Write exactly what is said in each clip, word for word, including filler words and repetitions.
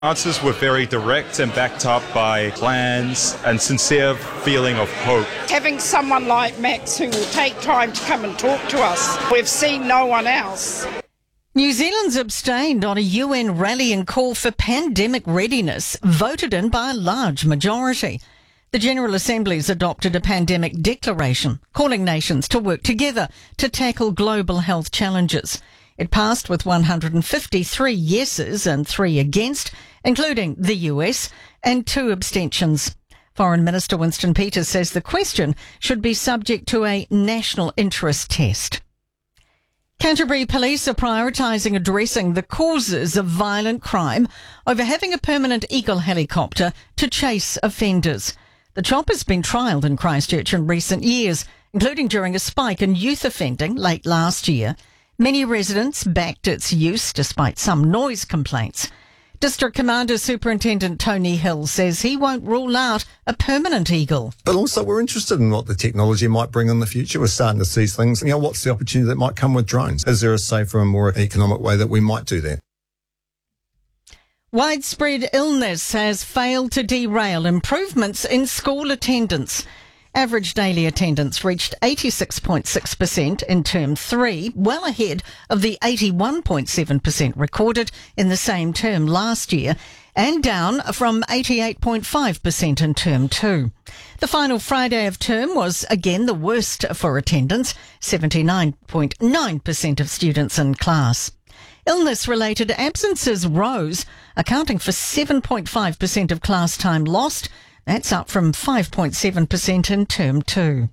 Answers were very direct and backed up by plans and sincere feeling of hope. Having someone like Max who will take time to come and talk to us, we've seen no one else. New Zealand's abstained on a U N rally and call for pandemic readiness, voted in by a large majority. The General Assembly's adopted a pandemic declaration, calling nations to work together to tackle global health challenges. It passed with one hundred fifty-three yeses and three against, including the U S, and two abstentions. Foreign Minister Winston Peters says the question should be subject to a national interest test. Canterbury Police are prioritising addressing the causes of violent crime over having a permanent Eagle helicopter to chase offenders. The chopper's been trialled in Christchurch in recent years, including during a spike in youth offending late last year. Many residents backed its use despite some noise complaints. District Commander Superintendent Tony Hill says he won't rule out a permanent Eagle. But also we're interested in what the technology might bring in the future. We're starting to see things. You know, what's the opportunity that might come with drones? Is there a safer and more economic way that we might do that? Widespread illness has failed to derail improvements in school attendance. Average daily attendance reached eighty-six point six percent in term three, well ahead of the eighty-one point seven percent recorded in the same term last year, and down from eighty-eight point five percent in term two. The final Friday of term was again the worst for attendance, seventy-nine point nine percent of students in class. Illness-related absences rose, accounting for seven point five percent of class time lost. That's up from five point seven percent in term two.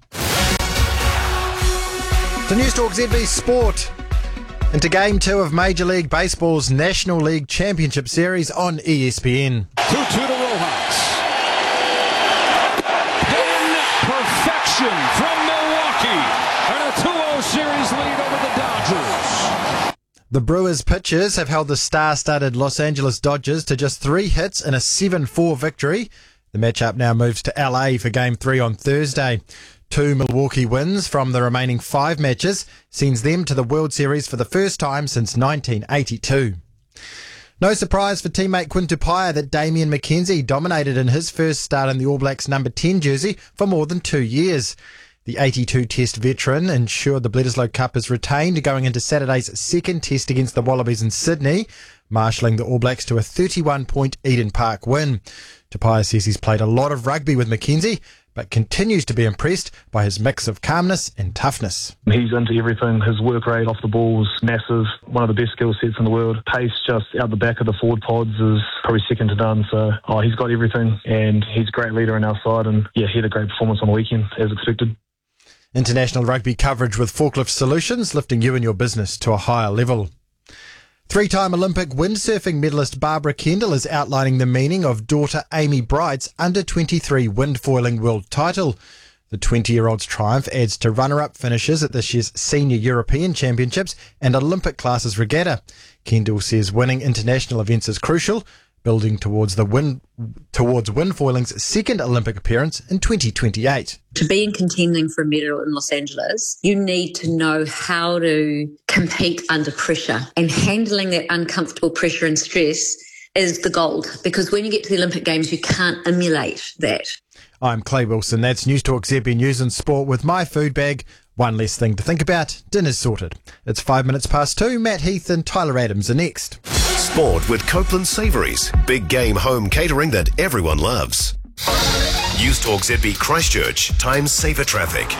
To News Talk Z B Sport. Into Game two of Major League Baseball's National League Championship Series on E S P N. two two to Rojas. Then perfection from Milwaukee. And a two oh series lead over the Dodgers. The Brewers pitchers have held the star-studded Los Angeles Dodgers to just three hits in a seven four victory. The matchup now moves to L A for Game three on Thursday. Two Milwaukee wins from the remaining five matches sends them to the World Series for the first time since nineteen eighty-two. No surprise for teammate Quinn Tupaia that Damian McKenzie dominated in his first start in the All Blacks number ten jersey for more than two years. The eighty-two Test veteran ensured the Bledisloe Cup is retained going into Saturday's second Test against the Wallabies in Sydney, marshalling the All Blacks to a thirty-one point Eden Park win. Tupaia says he's played a lot of rugby with McKenzie, but continues to be impressed by his mix of calmness and toughness. He's into everything. His work rate off the ball is massive. One of the best skill sets in the world. Pace just out the back of the forward pods is probably second to none. So oh, he's got everything, and he's a great leader on our side. And yeah, he had a great performance on the weekend, as expected. International rugby coverage with Forklift Solutions, lifting you and your business to a higher level. Three-time Olympic windsurfing medalist Barbara Kendall is outlining the meaning of daughter Amy Bright's under twenty-three windfoiling world title. The twenty-year-old's triumph adds to runner-up finishes at this year's Senior European Championships and Olympic classes regatta. Kendall says winning international events is crucial, building towards the wind towards windfoiling's second Olympic appearance in twenty twenty-eight. To be in contending for a medal in Los Angeles, you need to know how to compete under pressure, and handling that uncomfortable pressure and stress is the gold, because when you get to the Olympic Games, you can't emulate that. I'm Clay Wilson. That's News Talk Z B News and Sport with my food bag. One less thing to think about. Dinner's sorted. It's five minutes past two. Matt Heath and Tyler Adams are next. Sport with Copeland Savouries. Big game home catering that everyone loves. News Talk Z B Christchurch. Times saver traffic.